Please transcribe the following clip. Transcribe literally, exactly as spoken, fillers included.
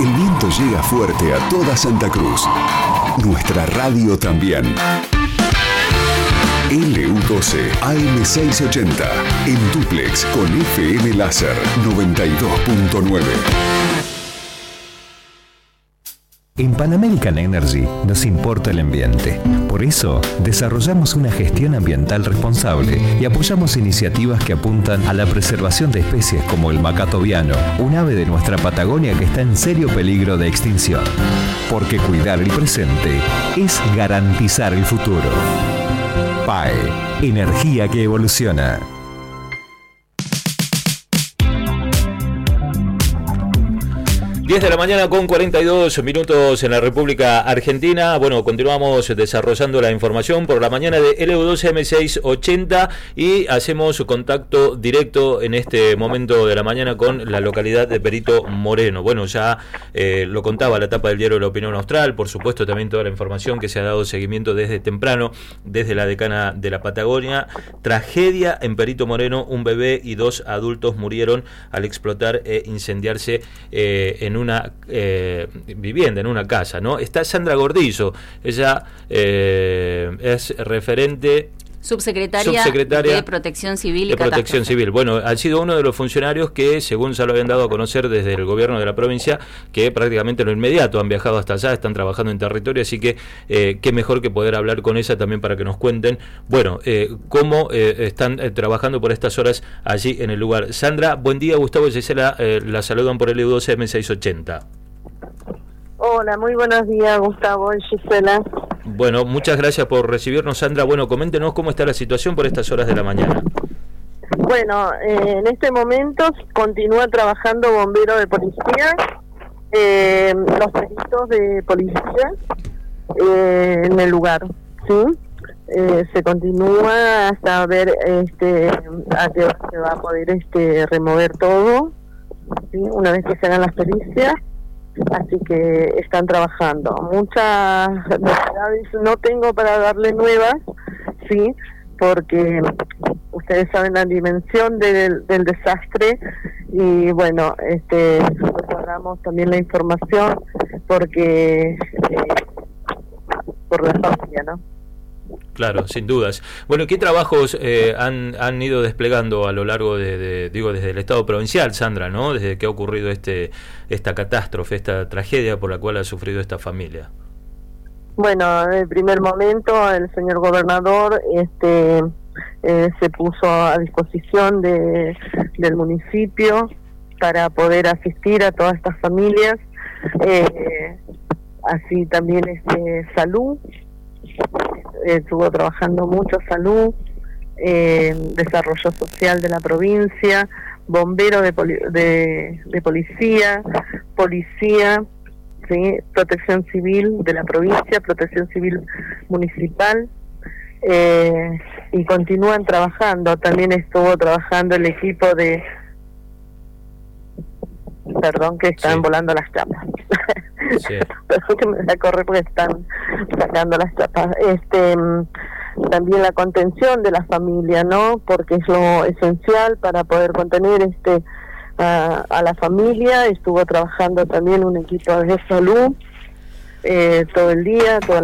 El viento llega fuerte a toda Santa Cruz. Nuestra radio también. L U doce A M seiscientos ochenta. En dúplex con F M Láser noventa y dos punto nueve. En Pan American Energy nos importa el ambiente. Por eso, desarrollamos una gestión ambiental responsable y apoyamos iniciativas que apuntan a la preservación de especies como el macato viano, un ave de nuestra Patagonia que está en serio peligro de extinción. Porque cuidar el presente es garantizar el futuro. P A E, energía que evoluciona. diez de la mañana con cuarenta y dos minutos en la República Argentina. Bueno, continuamos desarrollando la información por la mañana de L U doce A M seiscientos ochenta y hacemos contacto directo en este momento de la mañana con la localidad de Perito Moreno. Bueno, ya eh, lo contaba la tapa del diario La Opinión Austral, por supuesto también toda la información que se ha dado seguimiento desde temprano, desde la decana de la Patagonia. Tragedia en Perito Moreno, un bebé y dos adultos murieron al explotar e incendiarse eh, en un una eh, vivienda, en una casa, ¿no? Está Sandra Gordillo, ella eh, es referente Subsecretaria, Subsecretaria de Protección Civil y de Protección Civil. Bueno, ha sido uno de los funcionarios que, según ya lo habían dado a conocer desde el gobierno de la provincia, que prácticamente en lo inmediato han viajado hasta allá, están trabajando en territorio, así que eh, qué mejor que poder hablar con ella también para que nos cuenten, bueno, eh, cómo eh, están eh, trabajando por estas horas allí en el lugar. Sandra, buen día. Gustavo y Gisela eh, la saludan por L U doce A M seiscientos ochenta. Hola, muy buenos días, Gustavo y Gisela. Bueno, muchas gracias por recibirnos, Sandra. Bueno, coméntenos cómo está la situación por estas horas de la mañana. Bueno, eh, en este momento continúa trabajando bombero de policía, eh, los peritos de policía eh, en el lugar, ¿sí? Eh, se continúa hasta ver este, a qué hora se va a poder este, remover todo, ¿sí? Una vez que se hagan las pericias. Así que están trabajando. Muchas novedades no tengo para darle nuevas, sí, porque ustedes saben la dimensión del, del desastre y bueno, este, guardamos también la información porque eh, por la familia, ¿no? Claro, sin dudas. Bueno, ¿qué trabajos eh, han, han ido desplegando a lo largo de, de, digo, desde el Estado provincial, Sandra, ¿no? Desde que ha ocurrido este esta catástrofe, esta tragedia por la cual ha sufrido esta familia. Bueno, en el primer momento el señor gobernador este eh, se puso a disposición de del municipio para poder asistir a todas estas familias, eh, así también este salud. Estuvo trabajando mucho salud, eh, desarrollo social de la provincia, bombero de, poli de, de policía, policía, ¿sí? Protección civil de la provincia, protección civil municipal, eh, y continúan trabajando. También estuvo trabajando el equipo de... Perdón que están sí. volando las chapas. Sí. Perdón que me voy a correr porque están sacando las chapas. Este, también la contención de la familia, ¿no? Porque es lo esencial para poder contener este a, a la familia. Estuvo trabajando también un equipo de salud eh, todo el día, toda